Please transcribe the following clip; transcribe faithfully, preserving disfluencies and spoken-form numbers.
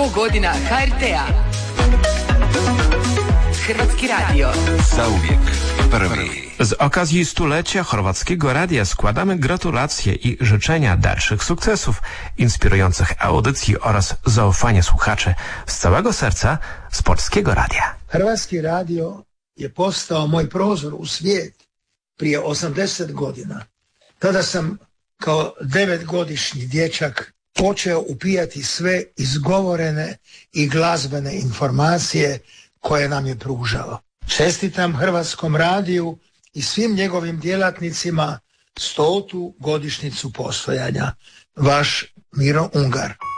sto godina ha er te-a. Hrvatski radio. Zauvijek prvi. Z okazji stulecia Chorwackiego Radia składamy gratulacje i życzenia dalszych sukcesów, inspirujących audycji oraz zaufania słuchaczy z całego serca z Polskiego Radia. Hrvatski radio je postao moj prozor u svijet prije osamdeset godina. Tada sam kao devetgodišnji dječak počeo upijati sve izgovorene i glazbene informacije koje nam je pružao. Čestitam Hrvatskom radiju i svim njegovim djelatnicima stotu godišnjicu postojanja. Vaš Miro Ungar.